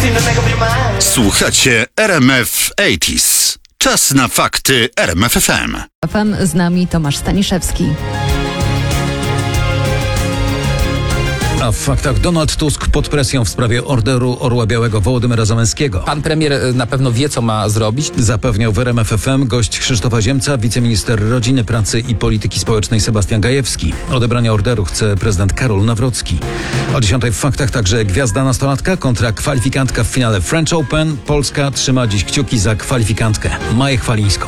Słuchacie RMF 80s. Czas na fakty RMF FM. Pan z nami Tomasz Staniszewski. A w faktach Donald Tusk pod presją w sprawie orderu Orła Białego Wołodymyra Zełenskiego. Pan premier na pewno wie, co ma zrobić. Zapewniał w RMF FM gość Krzysztofa Ziemca, wiceminister rodziny, pracy i polityki społecznej Sebastian Gajewski. Odebrania orderu chce prezydent Karol Nawrocki. O 10 w faktach także gwiazda nastolatka kontra kwalifikantka w finale French Open. Polska trzyma dziś kciuki za kwalifikantkę Maję Chwalińską.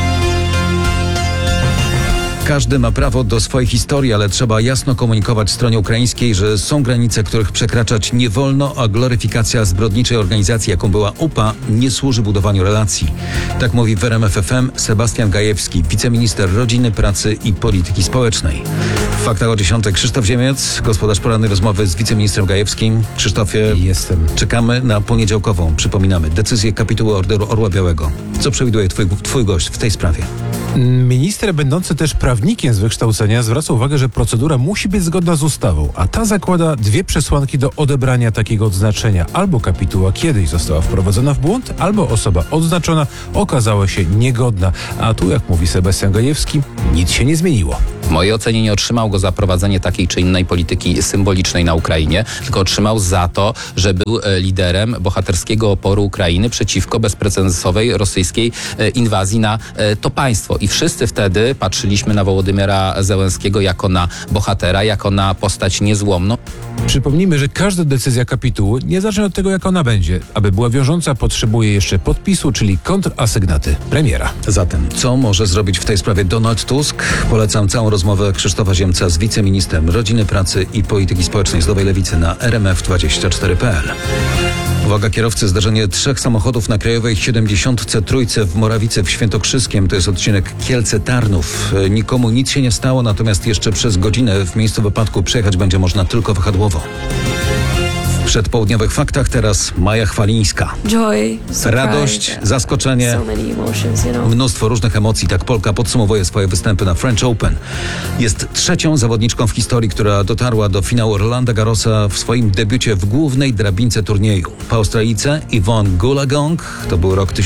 Każdy ma prawo do swojej historii, ale trzeba jasno komunikować stronie ukraińskiej, że są granice, których przekraczać nie wolno, a gloryfikacja zbrodniczej organizacji, jaką była UPA, nie służy budowaniu relacji. Tak mówi w RMF FM Sebastian Gajewski, wiceminister rodziny, pracy i polityki społecznej. W faktach o 10 Krzysztof Ziemiec, gospodarz porannej rozmowy z wiceministrem Gajewskim. Krzysztofie, czekamy na poniedziałkową, przypominamy, decyzję kapituły orderu Orła Białego. Co przewiduje twój gość w tej sprawie? Minister, będący też prawnikiem z wykształcenia, zwraca uwagę, że procedura musi być zgodna z ustawą, a ta zakłada dwie przesłanki do odebrania takiego odznaczenia. Albo kapituła kiedyś została wprowadzona w błąd, albo osoba odznaczona okazała się niegodna. A tu, jak mówi Sebastian Gajewski, nic się nie zmieniło. W mojej ocenie nie otrzymał go za prowadzenie takiej czy innej polityki symbolicznej na Ukrainie, tylko otrzymał za to, że był liderem bohaterskiego oporu Ukrainy przeciwko bezprecedensowej rosyjskiej inwazji na to państwo. I wszyscy wtedy patrzyliśmy na Wołodymyra Zełenskiego jako na bohatera, jako na postać niezłomną. Przypomnijmy, że każda decyzja kapituły, niezależnie od tego, jak ona będzie, aby była wiążąca, potrzebuje jeszcze podpisu, czyli kontrasygnaty premiera. Zatem, co może zrobić w tej sprawie Donald Tusk? Polecam całą rozmowę Krzysztofa Ziemca z wiceministrem rodziny, pracy i polityki społecznej z Nowej Lewicy na rmf24.pl. Uwaga kierowcy, zdarzenie 3 samochodów na Krajowej 73 w Morawicy w Świętokrzyskiem. To jest odcinek Kielce-Tarnów. Nikomu nic się nie stało, natomiast jeszcze przez godzinę w miejscu wypadku przejechać będzie można tylko wahadłowo. W przedpołudniowych faktach teraz Maja Chwalińska. Radość, zaskoczenie, mnóstwo różnych emocji. Tak Polka podsumowuje swoje występy na French Open. Jest trzecią zawodniczką w historii, która dotarła do finału Rolanda Garrosa w swoim debiucie w głównej drabince turnieju. Po Australijce Yvonne Goolagong, to był rok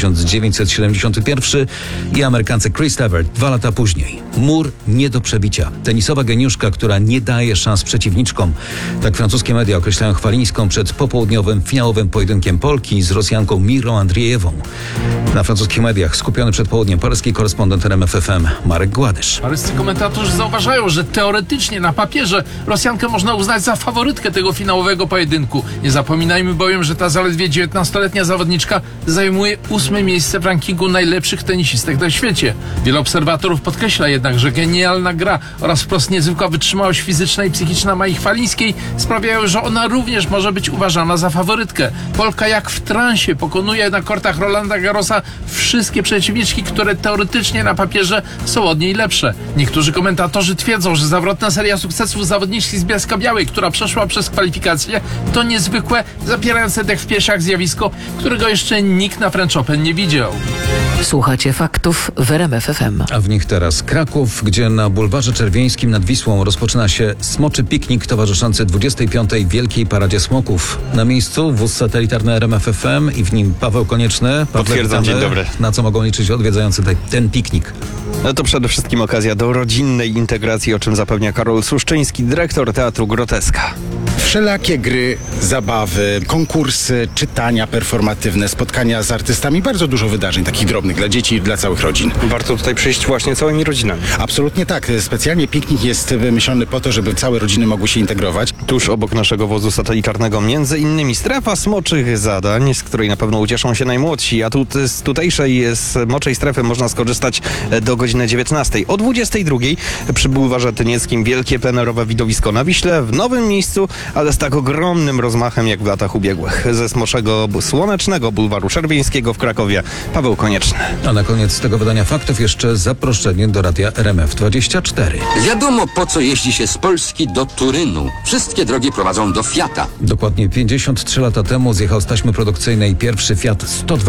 1971, i Amerykance Chris Evert 2 lata później. Mur nie do przebicia. Tenisowa geniuszka, która nie daje szans przeciwniczkom. Tak francuskie media określają Chwalińską przed popołudniowym, finałowym pojedynkiem Polki z Rosjanką Mirą Andriejewą. Na francuskich mediach skupiony przed południem paryski korespondent RMF FM Marek Gładysz. Paryscy komentatorzy zauważają, że teoretycznie na papierze Rosjankę można uznać za faworytkę tego finałowego pojedynku. Nie zapominajmy bowiem, że ta zaledwie 19-letnia zawodniczka zajmuje 8. miejsce w rankingu najlepszych tenisistek na świecie. Wiele obserwatorów podkreśla jednak, że genialna gra oraz wprost niezwykła wytrzymałość fizyczna i psychiczna Mai Chwalińskiej sprawiają, że ona również może być uważana za faworytkę. Polka jak w transie pokonuje na kortach Rolanda Garrosa wszystkie przeciwniczki, które teoretycznie na papierze są od niej lepsze. Niektórzy komentatorzy twierdzą, że zawrotna seria sukcesów zawodniczki z Bielska-Białej, która przeszła przez kwalifikacje, to niezwykłe, zapierające dech w piersiach zjawisko, którego jeszcze nikt na French Open nie widział. Słuchacie faktów w RMF FM. A w nich teraz Kraków, gdzie na bulwarze Czerwieńskim nad Wisłą rozpoczyna się smoczy piknik towarzyszący 25. Wielkiej Paradzie Smoków. Na miejscu wóz satelitarny RMF FM i w nim Paweł Konieczny. Potwierdzam, dzień dobry. Na co mogą liczyć odwiedzający ten piknik? No to przede wszystkim okazja do rodzinnej integracji, o czym zapewnia Karol Suszczyński, dyrektor Teatru Groteska. Wszelakie gry, zabawy, konkursy, czytania performatywne, spotkania z artystami, bardzo dużo wydarzeń takich drobnych dla dzieci i dla całych rodzin. Warto tutaj przyjść właśnie całymi rodzinami. Absolutnie tak. Specjalnie piknik jest wymyślony po to, żeby całe rodziny mogły się integrować. Tuż obok naszego wozu satelitarnego między innymi strefa smoczych zadań, z której na pewno ucieszą się najmłodsi, a z tutejszej smoczej strefy można skorzystać do godziny 19. O 22 przy bulwarze Tynieckim wielkie plenerowe widowisko na Wiśle w nowym miejscu, ale z tak ogromnym rozmachem jak w latach ubiegłych. Ze smoczego słonecznego bulwaru Czerwieńskiego w Krakowie Paweł Konieczny. A na koniec tego wydania faktów jeszcze zaproszenie do radia RMF24. Wiadomo, po co jeździ się z Polski do Turynu. Wszystkie drogi prowadzą do Fiata. Dokładnie 53 lata temu zjechał z taśmy produkcyjnej pierwszy Fiat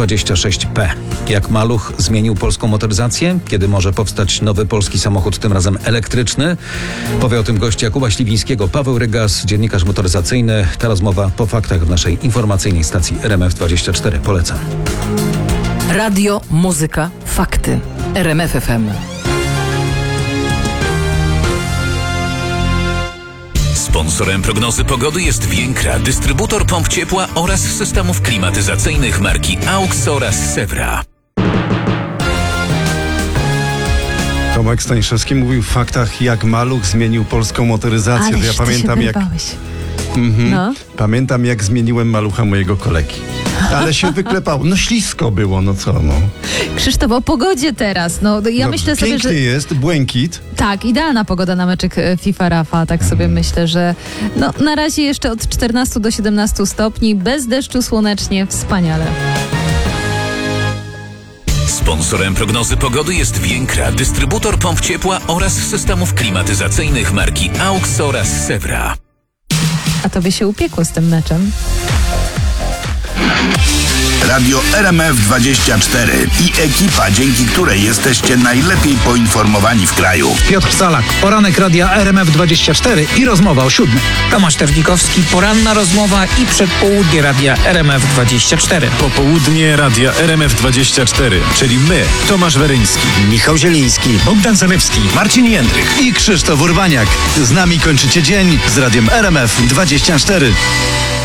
126P. Jak maluch zmienił polską motoryzację? Kiedy może powstać nowy polski samochód, tym razem elektryczny? Powie o tym gość Jakuba Śliwińskiego, Paweł Rygas, dziennikarz motoryzacyjny. Ta rozmowa po faktach w naszej informacyjnej stacji RMF24. Polecam. Radio, muzyka, fakty. RMF FM. Sponsorem prognozy pogody jest Więkra, dystrybutor pomp ciepła oraz systemów klimatyzacyjnych marki AUX oraz Sewra. Tomek Staniszewski mówił w faktach, jak maluch zmienił polską motoryzację. Ależ To ja pamiętam, ty się jak wyrwałeś. No. pamiętam, jak zmieniłem malucha mojego kolegi. Ale się wyklepało. No ślisko było, no co no. Krzysztof, o pogodzie teraz. No, ja myślę sobie, pięknie że... jest, błękit. Tak, idealna pogoda na meczyk FIFA Rafa. Tak sobie myślę, że no, na razie jeszcze od 14 do 17 stopni, bez deszczu, słonecznie, wspaniale. Sponsorem prognozy pogody jest Więkra, dystrybutor pomp ciepła oraz systemów klimatyzacyjnych marki AUX oraz Sewra. A tobie się upiekło z tym meczem. Radio RMF24 i ekipa, dzięki której jesteście najlepiej poinformowani w kraju. Piotr Salak, poranek radia RMF24 i rozmowa o 7. Tomasz Terlikowski, poranna rozmowa i przedpołudnie radia RMF24. Popołudnie radia RMF24, czyli my, Tomasz Weryński, Michał Zieliński, Bogdan Zalewski, Marcin Jędrych i Krzysztof Urbaniak. Z nami kończycie dzień z radiem RMF24.